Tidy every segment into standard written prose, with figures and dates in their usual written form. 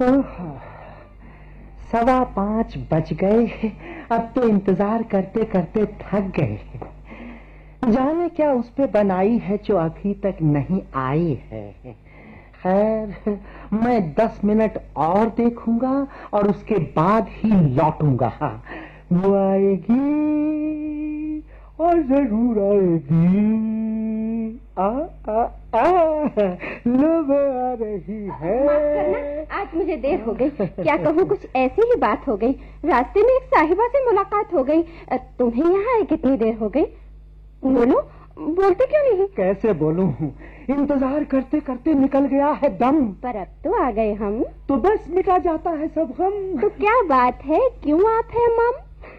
5:15 बज गए। अब तो इंतजार करते करते थक गए। जाने क्या उस पे बनाई है जो अभी तक नहीं आई है। खैर, मैं 10 मिनट और देखूंगा और उसके बाद ही लौटूंगा। वो आएगी और जरूर आएगी। लो वो आ रही है। आज मुझे देर हो गई। क्या कहूँ, कुछ ऐसी ही बात हो गई। रास्ते में एक साहिबा से मुलाकात हो गई। तुम्हें यहाँ आए कितनी देर हो गई? बोलो, बोलते क्यों नहीं? कैसे बोलूं, इंतजार करते करते निकल गया है दम। पर अब तो आ गए हम, तो बस मिटा जाता है सब गम। तो क्या बात है, क्यों आप है मम?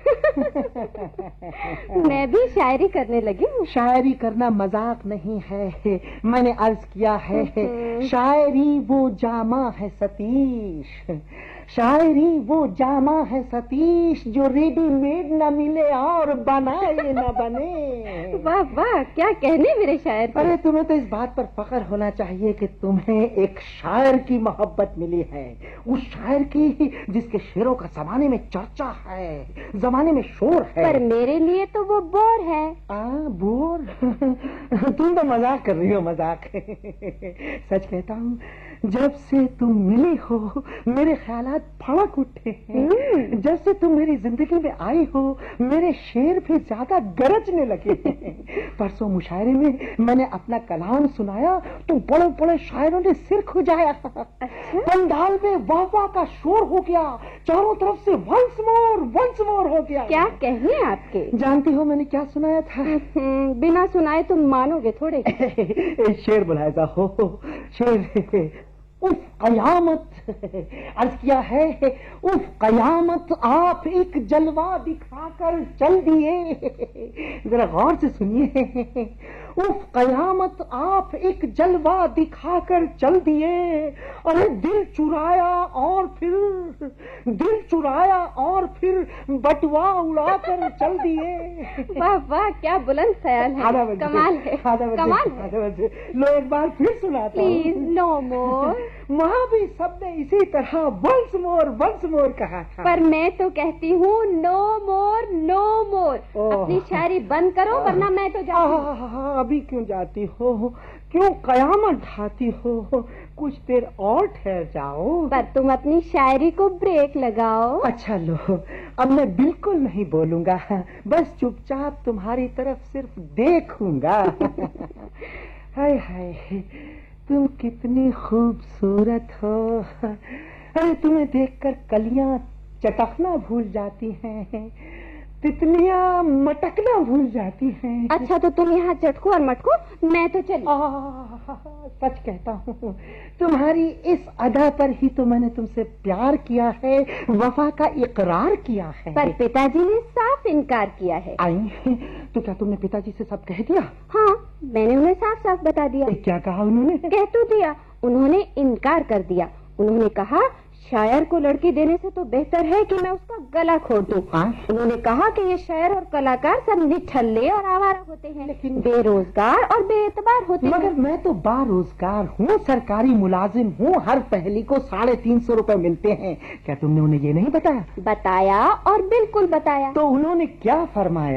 मैं भी शायरी करने लगी हूँ। शायरी करना मजाक नहीं है, मैंने अर्ज किया है। शायरी वो जामा है सतीश, शायरी वो जामा है सतीश, जो रेडीमेड न मिले और बनाए न बने। वाह वाह, क्या कहने मेरे शायर। अरे तुम्हें तो इस बात पर फख्र होना चाहिए कि तुम्हें एक शायर की मोहब्बत मिली है। उस शायर की जिसके शेरों का जमाने में चर्चा है, जमाने में शोर है। पर मेरे लिए तो वो बोर है। बोर? तुम तो मजाक कर रही हो, मजाक। सच कहता हूँ, जब से तुम मिली हो मेरे ख्यालात फड़क उठे हैं। जब से तुम मेरी जिंदगी में आई हो मेरे शेर भी ज्यादा गरजने लगे। परसों मुशायरे में मैंने अपना कलाम सुनाया तो बड़े बड़े शायरों ने सिर खुजाया। पंडाल में वाह वाह का शोर हो गया, चारों तरफ से वंस मोर हो गया। क्या कहने आपके? जानती हो मैंने क्या सुनाया था? बिना सुनाए तुम मानोगे थोड़े। शेर बुलाया हो, शेर। उफ कयामत, अर्ज किया है, उफ कयामत आप एक जलवा दिखाकर चल दिए। जरा गौर से सुनिए। उफ कयामत आप एक जलवा दिखाकर चल दिए। अरे दिल चुराया और फिर बटुआ उड़ाकर चल दिए। वाह वाह, क्या बुलंद ख्याल है। कमाल है, कमाल है। लो एक बार फिर सुनाता हूं। प्लीज नो मोर। वहाँ भी सबने इसी तरह वंस मोर कहा था। पर मैं तो कहती हूँ नो मोर। अपनी शायरी बंद करो वरना मैं तो जाती हूँ। अभी क्यों जाती हो, क्यों कयामत ढाती हो? कुछ देर और ठहर जाओ। पर तुम अपनी शायरी को ब्रेक लगाओ। अच्छा लो, अब मैं बिल्कुल नहीं बोलूंगा, बस चुपचाप तुम्हारी तरफ सिर्फ देखूंगा। हाय हाय, तुम कितनी खूबसूरत हो। अरे तुम्हें देखकर कलियां चटकना भूल जाती हैं, तितलियां मटकना भूल जाती हैं। अच्छा तो तुम यहाँ चटको और मटको, मैं तो चली। सच कहता हूँ, तुम्हारी इस अदा पर ही तो मैंने तुमसे प्यार किया है, वफा का इकरार किया है। पर पिताजी ने साफ इनकार किया है। आई तो क्या तुमने पिताजी से सब कह दिया? हाँ, मैंने उन्हें साफ साफ बता दिया। क्या कहा उन्होंने? कह तो दिया, उन्होंने इनकार कर दिया। उन्होंने कहा शायर को लड़की देने से तो बेहतर है कि मैं उसका गला खोद दूं। उन्होंने कहा कि ये शायर और कलाकार सब निठल्ले और आवारा होते हैं, लेकिन बेरोजगार और बेएतबार होते हैं। मगर मैं तो बारोजगार हूँ, सरकारी मुलाजिम हूँ, हर पहली को 350 रुपए मिलते हैं। क्या तुमने उन्हें ये नहीं बताया? बताया, और बिल्कुल बताया। तो उन्होंने क्या फरमाया?